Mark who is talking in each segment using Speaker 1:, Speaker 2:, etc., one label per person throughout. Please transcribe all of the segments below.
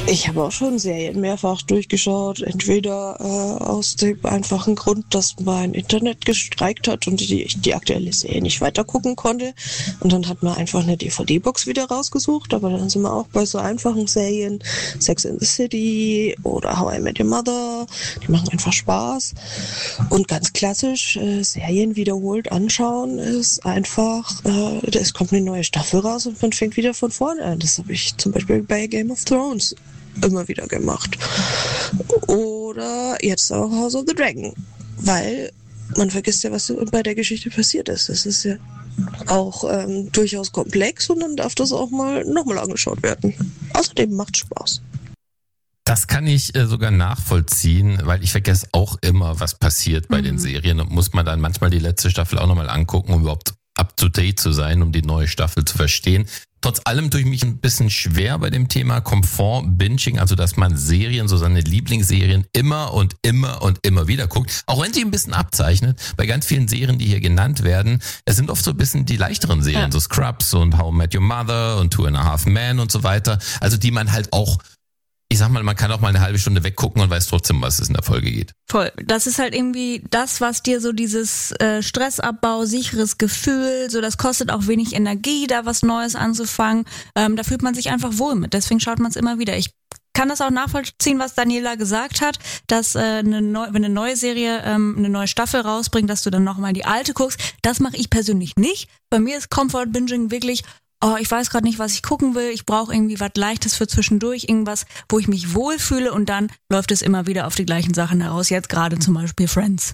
Speaker 1: Ich habe auch schon Serien mehrfach durchgeschaut, entweder aus dem einfachen Grund, dass mein Internet gestreikt hat und ich die aktuelle Serie nicht weiter gucken konnte. Und dann hat man einfach eine DVD-Box wieder rausgesucht, aber dann sind wir auch bei so einfachen Serien, Sex and the City oder How I Met Your Mother, die machen einfach Spaß. Und ganz klassisch, Serien wiederholt anschauen ist einfach, es kommt eine neue Staffel raus und man fängt wieder von vorne an. Das habe ich zum Beispiel bei Game of Thrones immer wieder gemacht. Oder jetzt auch House of the Dragon. Weil man vergisst ja, was bei der Geschichte passiert ist. Das ist ja auch durchaus komplex und dann darf das auch nochmal angeschaut werden. Außerdem macht Spaß.
Speaker 2: Das kann ich sogar nachvollziehen, weil ich vergesse auch immer, was passiert bei den Serien und muss man dann manchmal die letzte Staffel auch nochmal angucken, um überhaupt up-to-date zu sein, um die neue Staffel zu verstehen. Trotz allem tue ich mich ein bisschen schwer bei dem Thema Komfort-Binging, also dass man Serien, so seine Lieblingsserien immer und immer und immer wieder guckt, auch wenn sie ein bisschen abzeichnet. Bei ganz vielen Serien, die hier genannt werden, es sind oft so ein bisschen die leichteren Serien, so Scrubs und How I Met Your Mother und Two and a Half Men und so weiter, also die man halt auch, ich sag mal, man kann auch mal eine halbe Stunde weggucken und weiß trotzdem, was es in der Folge geht.
Speaker 3: Voll. Das ist halt irgendwie das, was dir so dieses Stressabbau, sicheres Gefühl, so das kostet auch wenig Energie, da was Neues anzufangen. Da fühlt man sich einfach wohl mit. Deswegen schaut man es immer wieder. Ich kann das auch nachvollziehen, was Daniela gesagt hat, dass wenn eine neue Serie eine neue Staffel rausbringt, dass du dann nochmal die alte guckst. Das mache ich persönlich nicht. Bei mir ist Comfort Binging wirklich, ich weiß gerade nicht, was ich gucken will, ich brauche irgendwie was Leichtes für zwischendurch, irgendwas, wo ich mich wohlfühle und dann läuft es immer wieder auf die gleichen Sachen heraus, jetzt gerade zum Beispiel Friends.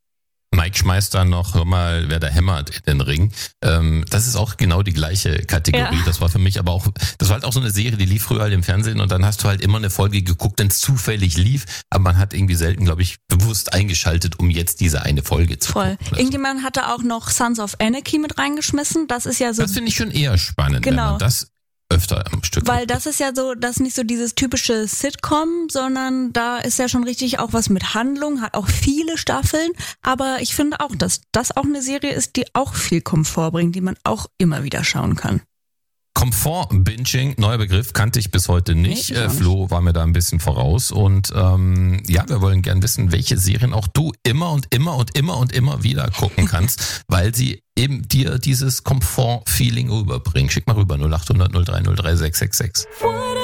Speaker 2: Mike schmeißt da noch, hör mal, wer da hämmert in den Ring. Das ist auch genau die gleiche Kategorie. Ja. Das war für mich aber auch, das war halt auch so eine Serie, die lief früher halt im Fernsehen und dann hast du halt immer eine Folge geguckt, wenn es zufällig lief, aber man hat irgendwie selten, glaube ich, bewusst eingeschaltet, um jetzt diese eine Folge zu gucken.
Speaker 3: Voll. Irgendjemand hatte auch noch Sons of Anarchy mit reingeschmissen. Das ist ja so.
Speaker 2: Das finde ich schon eher spannend, wenn man das öfter am Stück.
Speaker 3: Weil das ist ja so, das ist nicht so dieses typische Sitcom, sondern da ist ja schon richtig auch was mit Handlung, hat auch viele Staffeln, aber ich finde auch, dass das auch eine Serie ist, die auch viel Komfort bringt, die man auch immer wieder schauen kann.
Speaker 2: Komfort-Binging, neuer Begriff, kannte ich bis heute nicht. Nee, Flo war mir da ein bisschen voraus und wir wollen gern wissen, welche Serien auch du immer und immer und immer und immer wieder gucken kannst, weil sie eben dir dieses Komfort-Feeling rüberbringen. Schick mal rüber 0800 03 03 666.